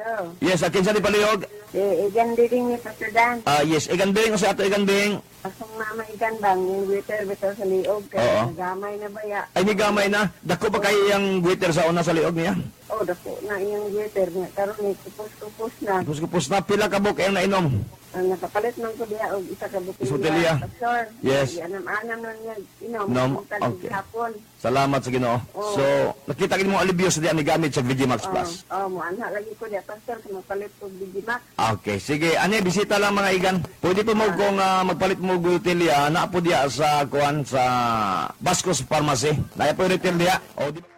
Oh. Yes, akin sa di palihog. Igan din ni Pastor Dan. Yes, igan bing, sa ato igan bing. Asong mama igan bang, yung waiter bitaw sa liog. Oo. Kaya nagamay na ba ya? Ay, ni gamay na. Dako ba kayo yung waiter sa una sa liog niya? Oh, dako na iyang waiter niya. Karoon ni kupos-kupos na. Kupos na, pila ka buk yung nainom. Ang nakapalit man ko diya og isa ka Isa botelya. Pastor. Yes. Anam-anam lang niya inom. Nom, Kung okay. hapon. Salamat sa Ginoo. Oo. So, nakita kini mo alibyo sa diyan ni gamit sa Vigimax Plus. Mo ana lagi ko diya Pastor kung mapalit ko Digimax. Okay, sige. Ani, bisita lang mga igan. Pwede po mo kung magpalit mo gutilya, na po diya sa kuan sa Bascos Pharmacy. Naya po yung retail diya. O, di ba?